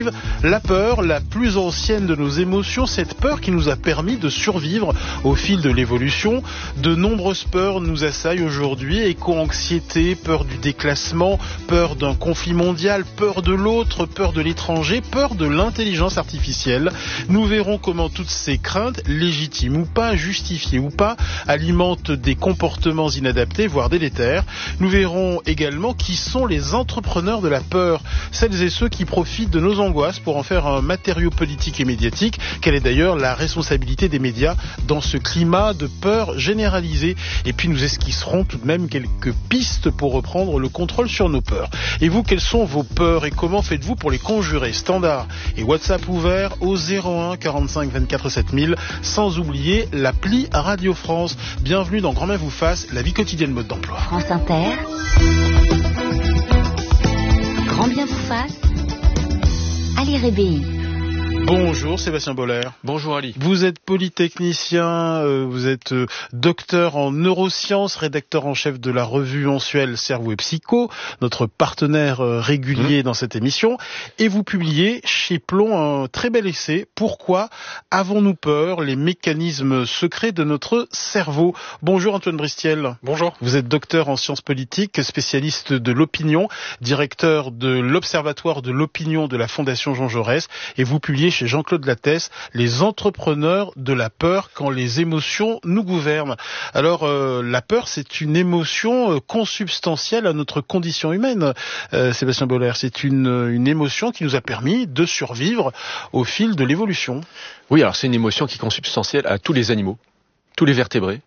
La peur, la plus ancienne de nos émotions, cette peur qui nous a permis de survivre au fil de l'évolution. De nombreuses peurs nous assaillent aujourd'hui, éco-anxiété, peur du déclassement, peur d'un conflit mondial, peur de l'autre, peur de l'étranger, peur de l'intelligence artificielle. Nous verrons comment toutes ces craintes, légitimes ou pas, justifiées ou pas, alimentent des comportements inadaptés, voire délétères. Nous verrons également qui sont les entrepreneurs de la peur, celles et ceux qui profitent de nos angoisses pour en faire un matériau politique et médiatique. Quelle est d'ailleurs la responsabilité des médias dans ce climat de peur généralisée? Et puis nous esquisserons tout de même quelques pistes pour reprendre le contrôle sur nos peurs. Et vous, quelles sont vos peurs et comment faites-vous pour les conjurer? Standard et WhatsApp ouvert au 01 45 24 7000, sans oublier l'appli Radio France. Bienvenue dans Grand Bien vous fasse, la vie quotidienne mode d'emploi. France Inter, Grand Bien vous fasse, Ali Rébéi. Bonjour Sébastien Boller. Bonjour Ali. Vous êtes polytechnicien, vous êtes docteur en neurosciences, rédacteur en chef de la revue mensuelle Cerveau et Psycho, notre partenaire régulier dans cette émission, et vous publiez chez Plomb un très bel essai, Pourquoi avons-nous peur? Les mécanismes secrets de notre cerveau. Bonjour Antoine Bristiel. Bonjour. Vous êtes docteur en sciences politiques, spécialiste de l'opinion, directeur de l'Observatoire de l'opinion de la Fondation Jean Jaurès, et vous publiez chez Jean-Claude Lattès, Les entrepreneurs de la peur quand les émotions nous gouvernent. Alors, la peur, c'est une émotion consubstantielle à notre condition humaine. Sébastien Boller, c'est une émotion qui nous a permis de survivre au fil de l'évolution. Oui, alors c'est une émotion qui est consubstantielle à tous les animaux, tous les vertébrés.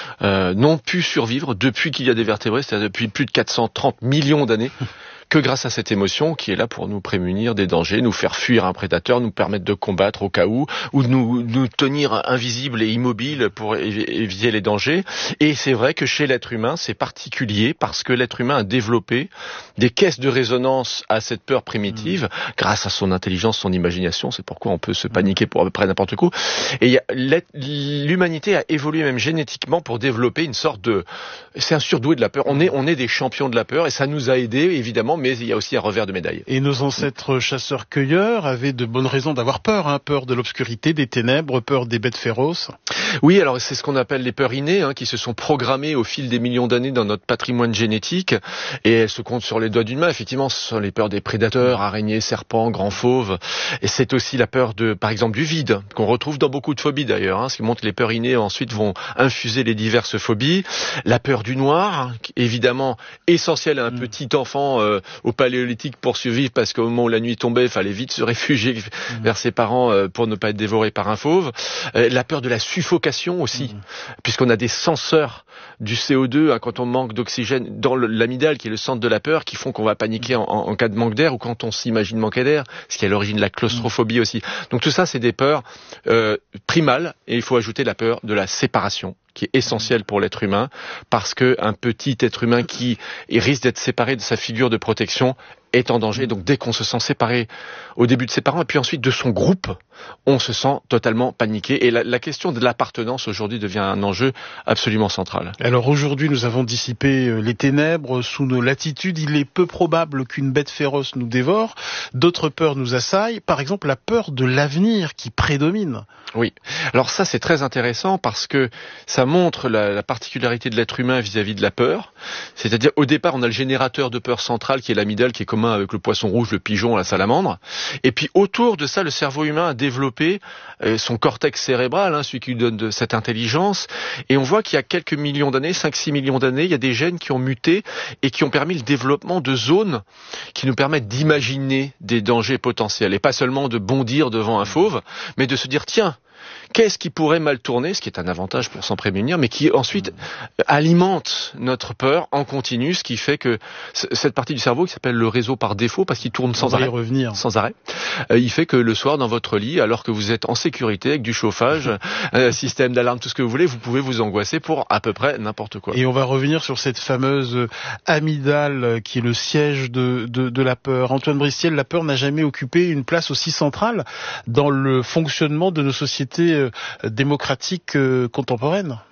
N'ont pu survivre depuis qu'il y a des vertébrés, c'est-à-dire depuis plus de 430 millions d'années, que grâce à cette émotion qui est là pour nous prémunir des dangers, nous faire fuir un prédateur, nous permettre de combattre au cas où, ou de nous tenir invisibles et immobiles pour éviter les dangers. Et c'est vrai que chez l'être humain, c'est particulier parce que l'être humain a développé des caisses de résonance à cette peur primitive grâce à son intelligence, son imagination. C'est pourquoi on peut se paniquer pour à peu près n'importe quoi. Et l'humanité a évolué même génétiquement pour développer une sorte de... C'est un surdoué de la peur. On est des champions de la peur et ça nous a aidés, évidemment, mais il y a aussi un revers de médaille. Et nos ancêtres chasseurs-cueilleurs avaient de bonnes raisons d'avoir peur, peur de l'obscurité, des ténèbres, peur des bêtes féroces. Oui, alors c'est ce qu'on appelle les peurs innées, qui se sont programmées au fil des millions d'années dans notre patrimoine génétique, et elles se comptent sur les doigts d'une main. Effectivement, ce sont les peurs des prédateurs, araignées, serpents, grands fauves, et c'est aussi la peur par exemple, du vide, qu'on retrouve dans beaucoup de phobies d'ailleurs, ce qui montre que les peurs innées ensuite vont infuser les diverses phobies. La peur du noir, évidemment essentielle à un petit enfant au paléolithique pour survivre, parce qu'au moment où la nuit tombait, il fallait vite se réfugier vers ses parents pour ne pas être dévoré par un fauve. La peur de la suffocation aussi, puisqu'on a des senseurs du CO2 quand on manque d'oxygène dans l'amygdale, qui est le centre de la peur, qui font qu'on va paniquer en cas de manque d'air, ou quand on s'imagine manquer d'air, ce qui est à l'origine de la claustrophobie aussi. Donc tout ça, c'est des peurs primales, et il faut ajouter la peur de la séparation, qui est essentiel pour l'être humain, parce qu'un petit être humain qui risque d'être séparé de sa figure de protection est en danger. Donc dès qu'on se sent séparé au début de ses parents et puis ensuite de son groupe, on se sent totalement paniqué. Et la question de l'appartenance aujourd'hui devient un enjeu absolument central. Alors aujourd'hui, nous avons dissipé les ténèbres sous nos latitudes. Il est peu probable qu'une bête féroce nous dévore. D'autres peurs nous assaillent. Par exemple, la peur de l'avenir qui prédomine. Oui. Alors ça, c'est très intéressant parce que ça montre la particularité de l'être humain vis-à-vis de la peur. C'est-à-dire, au départ, on a le générateur de peur central qui est l'amygdale, qui est commun avec le poisson rouge, le pigeon, la salamandre. Et puis, autour de ça, le cerveau humain a développé son cortex cérébral, celui qui lui donne de cette intelligence. Et on voit qu'il y a quelques millions d'années, 5-6 millions d'années, il y a des gènes qui ont muté et qui ont permis le développement de zones qui nous permettent d'imaginer des dangers potentiels. Et pas seulement de bondir devant un fauve, mais de se dire, tiens, qu'est-ce qui pourrait mal tourner, ce qui est un avantage pour s'en prémunir, mais qui ensuite alimente notre peur en continu, ce qui fait que cette partie du cerveau qui s'appelle le réseau par défaut, parce qu'il tourne sans arrêt, il fait que le soir dans votre lit, alors que vous êtes en sécurité avec du chauffage, système d'alarme, tout ce que vous voulez, vous pouvez vous angoisser pour à peu près n'importe quoi. Et on va revenir sur cette fameuse amygdale qui est le siège de la peur. Antoine Bristiel, la peur n'a jamais occupé une place aussi centrale dans le fonctionnement de nos sociétés démocratiques contemporaines.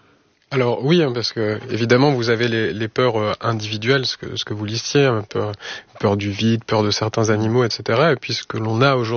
Alors oui, parce que évidemment vous avez les peurs individuelles, ce que vous listiez, peur du vide, peur de certains animaux, etc. Et puis ce que l'on a aujourd'hui